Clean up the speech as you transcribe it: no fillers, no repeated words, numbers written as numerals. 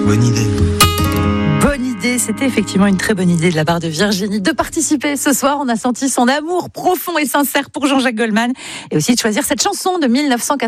bonne idée. Bonne idée, c'était effectivement une très bonne idée de la part de Virginie de participer ce soir. On a senti son amour profond et sincère pour Jean-Jacques Goldman et aussi de choisir cette chanson de 1980.